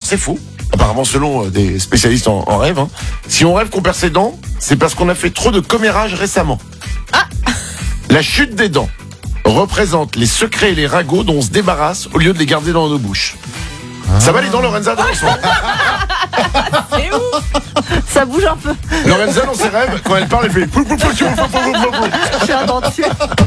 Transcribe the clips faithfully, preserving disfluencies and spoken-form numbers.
c'est faux. Apparemment, selon euh, des spécialistes en, en rêve, hein. Si on rêve qu'on perd ses dents, c'est parce qu'on a fait trop de commérage récemment. Ah. La chute des dents représente les secrets et les ragots dont on se débarrasse au lieu de les garder dans nos bouches. Ah. Ça va les dents, Lorenza, dans son... C'est ouf. Ça bouge un peu. Lorenza, dans ses rêves, quand elle parle, elle fait... Je suis un dentier.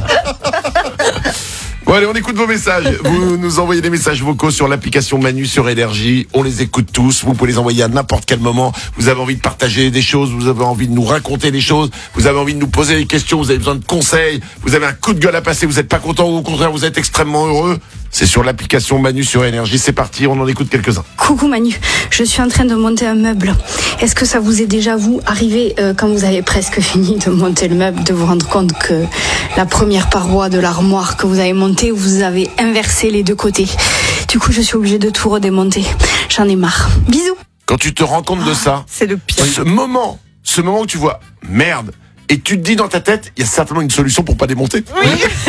Bon allez, on écoute vos messages. Vous nous envoyez des messages vocaux sur l'application Manu sur Énergie. On les écoute tous. Vous pouvez les envoyer à n'importe quel moment. Vous avez envie de partager des choses, vous avez envie de nous raconter des choses, vous avez envie de nous poser des questions, vous avez besoin de conseils, vous avez un coup de gueule à passer, vous n'êtes pas content ou au contraire vous êtes extrêmement heureux. C'est sur l'application Manu sur Énergie. C'est parti, on en écoute quelques-uns. Coucou Manu, je suis en train de monter un meuble. Est-ce que ça vous est déjà, vous, arrivé euh, quand vous avez presque fini de monter le meuble, de vous rendre compte que la première paroi de l'armoire que vous avez montée, vous avez inversé les deux côtés. Du coup, je suis obligée de tout redémonter. J'en ai marre. Bisous. Quand tu te rends compte de ça, c'est le pire. Ce moment, ce moment où tu vois, merde, et tu te dis dans ta tête, il y a certainement une solution pour pas démonter. Oui.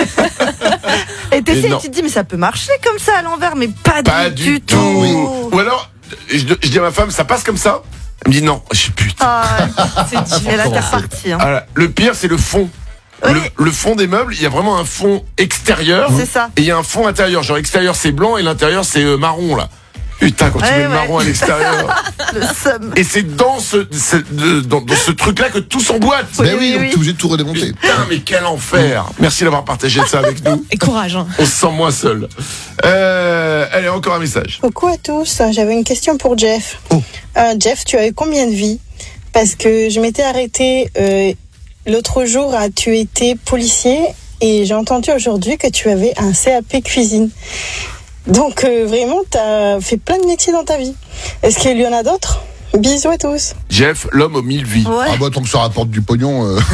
Et t'essaies, non. tu te dis, mais ça peut marcher comme ça à l'envers, mais pas, Pas du, du du tout. tout. Oui. Ou alors, je, je dis à ma femme, ça passe comme ça. Elle me dit non. Je dis putain. Ah, c'est difficile. Et là, t'es reparti. Hein. Alors, le pire, c'est le fond. Oui. Le, le fond des meubles, il y a vraiment un fond extérieur. C'est ça. Et il y a un fond intérieur. Genre, extérieur, c'est blanc et l'intérieur, c'est euh, marron, là. Putain, quand tu ouais, mets ouais. le marron à l'extérieur. Le seum. Et c'est dans ce, ce de, dans, dans ce truc-là que tout s'emboîte. Oui, Ben oui, oui, donc oui. t'es obligé de tout redémonter. Putain, mais quel enfer. Merci d'avoir partagé ça avec nous. Et courage. Hein. On se sent moins seul. Euh, allez, encore un message. Coucou à tous, j'avais une question pour Jeff. Oh. Euh, Jeff, tu as eu combien de vies? Parce que je m'étais arrêtée euh, l'autre jour, à, tu étais policier et j'ai entendu aujourd'hui que tu avais un C A P cuisine. Donc euh, vraiment, tu as fait plein de métiers dans ta vie. Est-ce qu'il y en a d'autres? Bisous à tous. Jeff, l'homme aux mille vies. Ouais. Ah bah tant que ça rapporte du pognon. Euh...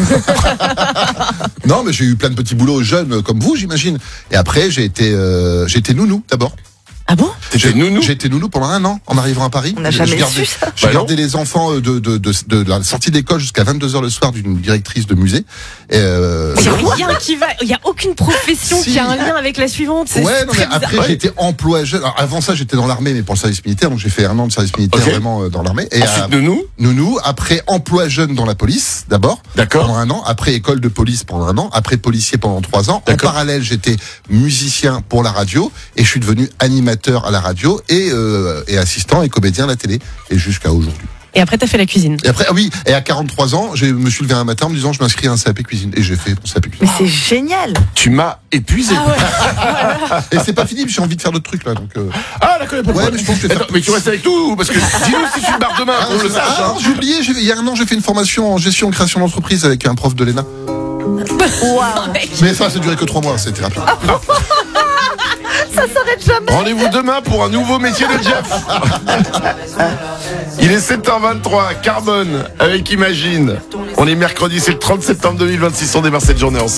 non mais j'ai eu plein de petits boulots jeunes euh, comme vous j'imagine. Et après j'ai été euh, j'ai été nounou d'abord. Ah bon? T'étais nounou? J'ai été nounou pendant un an en arrivant à Paris. On n'a Je- jamais je gardais, su ça. Je Bah gardais les enfants de, de, de, de, de la sortie d'école jusqu'à vingt-deux heures le soir d'une directrice de musée. Et euh, Il y a rien qui va. Il y a aucune profession Si. qui a un lien avec la suivante. C'est Ouais, non, mais très bizarre. après, j'ai été emploi jeune. Alors, avant ça, j'étais dans l'armée, mais pour le service militaire. Donc, j'ai fait un an de service militaire Ok. vraiment euh, dans l'armée. Et Ensuite, à nounou. nounou, après emploi jeune dans la police, d'abord. D'accord. Pendant un an. Après école de police pendant un an. Après policier pendant trois ans. En D'accord. parallèle, j'étais musicien pour la radio. Et je suis devenu animateur à la radio et, euh, et assistant et comédien à la télé. Et jusqu'à aujourd'hui. Et après, t'as fait la cuisine. Et après, ah oui, et à quarante-trois ans, je me suis levé un matin en me disant, je m'inscris à un C A P cuisine. Et j'ai fait mon C A P cuisine. Mais c'est génial. Tu m'as épuisé. Et c'est pas fini, j'ai envie de faire d'autres trucs, là. Donc, euh... Ah, d'accord, pourquoi? Ouais, mais je pense que je vais Attends, faire- mais tu restes avec nous? Parce que dis-nous si tu me barres demain, Ah, qu'on le c'est- sache. ah, hein. non, j'ai oublié, j'ai- il y a un an, j'ai fait une formation en gestion et création d'entreprise avec un prof de l'E N A. Waouh. Mais ça, ça a duré que trois mois, c'était rapide. Ça s'arrête jamais. Rendez-vous demain pour un nouveau métier de Jeff. Il est sept heures vingt-trois, Carbone avec Imagine. On est mercredi, c'est le trente septembre deux mille vingt-six, on démarre cette journée ensemble.